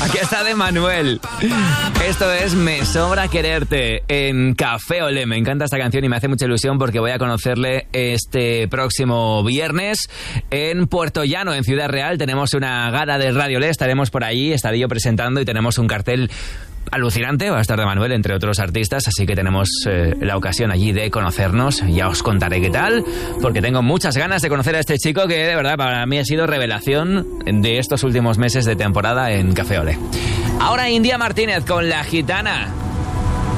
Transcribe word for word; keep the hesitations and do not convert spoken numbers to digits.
Aquí está de Manuel. Esto es Me Sobra Quererte en Café Olé. Me encanta esta canción y me hace mucha ilusión porque voy a conocerle este próximo viernes en Puerto Llano, en Ciudad Real. Tenemos una gala de Radio Olé, estaremos por allí, estaré yo presentando y tenemos un cartel alucinante. Va a estar de Manuel, entre otros artistas, así que tenemos eh, la ocasión allí de conocernos. Ya os contaré qué tal, porque tengo muchas ganas de conocer a este chico que de verdad para mí ha sido revelación de estos últimos meses de temporada en Café Olé. Ahora India Martínez con La Gitana.